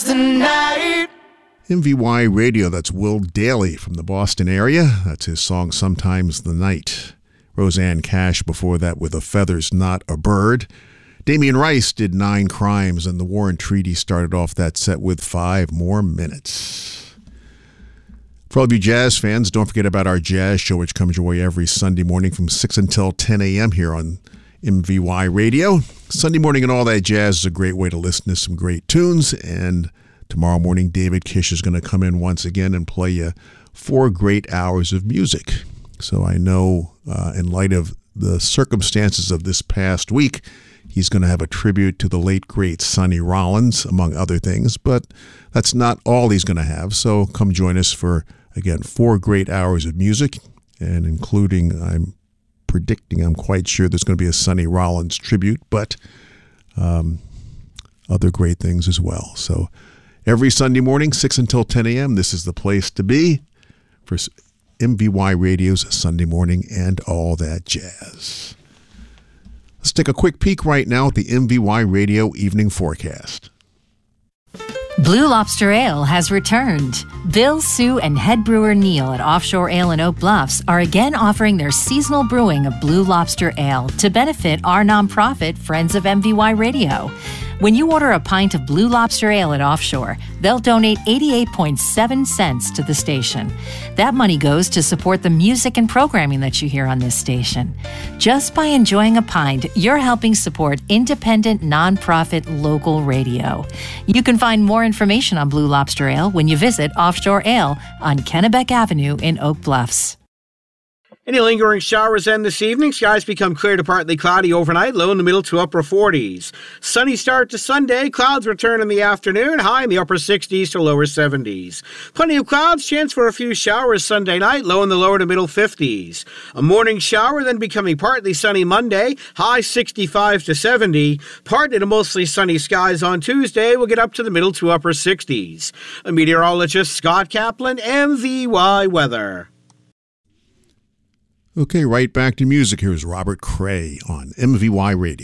tonight. MVY Radio, that's Will Daly from the Boston area. That's his song, Sometimes the Night. Roseanne Cash before that with A Feather's Not a Bird. Damien Rice did 9 Crimes, and the War and Treaty started off that set with 5 More Minutes. For all of you jazz fans, don't forget about our jazz show, which comes your way every Sunday morning from 6 until 10 a.m. here on MVY Radio. Sunday morning and all that jazz is a great way to listen to some great tunes, and tomorrow morning David Kish is going to come in once again and play you 4 great hours of music. So I know in light of the circumstances of this past week, he's going to have a tribute to the late, great Sonny Rollins, among other things, but that's not all he's going to have. So come join us for, again, 4 great hours of music, and including, I'm quite sure there's going to be a Sonny Rollins tribute, but other great things as well. So every Sunday morning, 6 until 10 a.m., this is the place to be for MVY Radio's Sunday Morning and All That Jazz. Let's take a quick peek right now at the MVY Radio Evening Forecast. Blue Lobster Ale has returned. Bill, Sue, and head brewer Neil at Offshore Ale in Oak Bluffs are again offering their seasonal brewing of Blue Lobster Ale to benefit our nonprofit Friends of MVY Radio. When you order a pint of Blue Lobster Ale at Offshore, they'll donate 88.7 cents to the station. That money goes to support the music and programming that you hear on this station. Just by enjoying a pint, you're helping support independent, nonprofit local radio. You can find more information on Blue Lobster Ale when you visit Offshore Ale on Kennebec Avenue in Oak Bluffs. Any lingering showers end this evening. Skies become clear to partly cloudy overnight, low in the middle to upper 40s. Sunny start to Sunday. Clouds return in the afternoon, high in the upper 60s to lower 70s. Plenty of clouds, chance for a few showers Sunday night, low in the lower to middle 50s. A morning shower, then becoming partly sunny Monday, high 65 to 70. Partly to mostly sunny skies on Tuesday, will get up to the middle to upper 60s. A meteorologist, Scott Kaplan, MVY Weather. Okay, right back to music. Here's Robert Cray on MVY Radio.